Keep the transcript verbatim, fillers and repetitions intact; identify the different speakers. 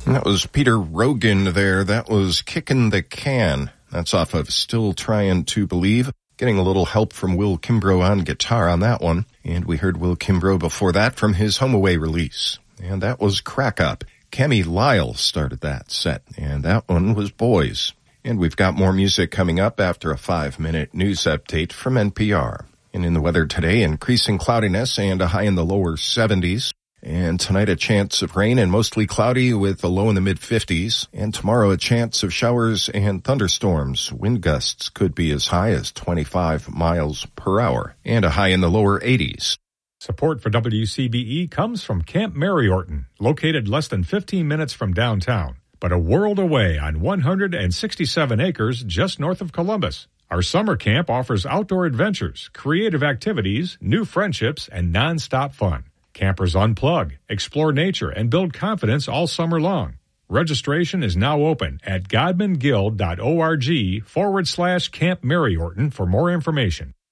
Speaker 1: And that was Peter Rogan there. That was Kickin' the Can. That's off of Still Trying to Believe. Getting a little help from Will Kimbrough on guitar on that one. And we heard Will Kimbrough before that from his Home Away release. And that was Crack Up. Kemi Lyle started that set. And that one was Boys. And we've got more music coming up after a five-minute news update from N P R. And in the weather today, increasing cloudiness and a high in the lower seventies. And tonight a chance of rain and mostly cloudy with a low in the mid-fifties. And tomorrow a chance of showers and thunderstorms. Wind gusts could be as high as twenty-five miles per hour. And a high in the lower eighties.
Speaker 2: Support for W C B E comes from Camp Mary Orton, located less than fifteen minutes from downtown, but a world away on one hundred sixty-seven acres just north of Columbus. Our summer camp offers outdoor adventures, creative activities, new friendships, and nonstop fun. Campers unplug, explore nature, and build confidence all summer long. Registration is now open at godmanguild.org forward slash Camp Mary Orton for more information.